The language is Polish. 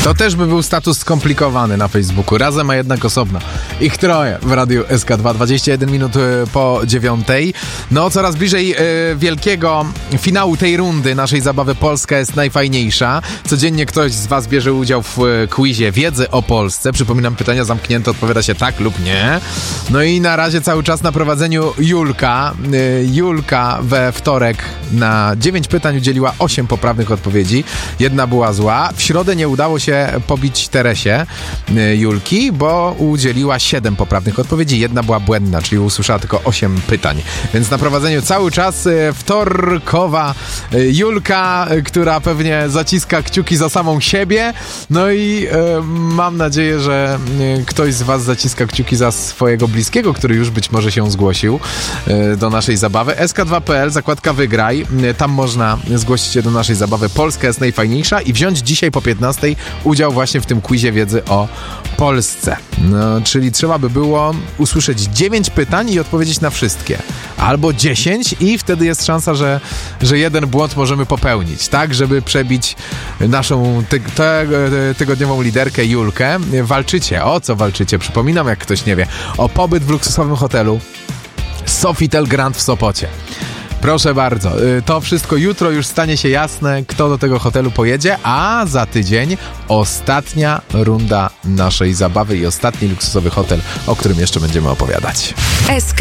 To też by był status skomplikowany na Facebooku. Razem, a jednak osobno. Ich troje w Radiu SK2. 21 minut po 9:00. No, coraz bliżej wielkiego finału tej rundy naszej zabawy Polska jest najfajniejsza. Codziennie ktoś z was bierze udział w quizie wiedzy o Polsce. Przypominam, pytania zamknięte, odpowiada się tak lub nie. No i na razie cały czas na prowadzeniu Julka. Julka we wtorek na 9 pytań udzieliła 8 poprawnych odpowiedzi. Jedna była zła. W środę nie udało się pobić Teresie Julki, bo udzieliła 7 poprawnych odpowiedzi. Jedna była błędna, czyli usłyszała tylko 8 pytań. Więc na prowadzeniu cały czas wtorkowa Julka, która pewnie zaciska kciuki za samą siebie. No i mam nadzieję, że ktoś z was zaciska kciuki za swojego bliskiego, który już być może się zgłosił do naszej zabawy. sk2.pl, zakładka wygraj. Tam można zgłosić się do naszej zabawy Polska jest najfajniejsza i wziąć dzisiaj po 15:00 udział właśnie w tym quizie wiedzy o Polsce. No, czyli trzeba by było usłyszeć 9 pytań i odpowiedzieć na wszystkie. Albo 10 i wtedy jest szansa, że jeden błąd możemy popełnić, tak? Żeby przebić naszą tygodniową liderkę Julkę. Walczycie. O co walczycie? Przypominam, jak ktoś nie wie. O pobyt w luksusowym hotelu Sofitel Grand w Sopocie. Proszę bardzo, to wszystko jutro już stanie się jasne, kto do tego hotelu pojedzie, a za tydzień ostatnia runda naszej zabawy i ostatni luksusowy hotel, o którym jeszcze będziemy opowiadać. SK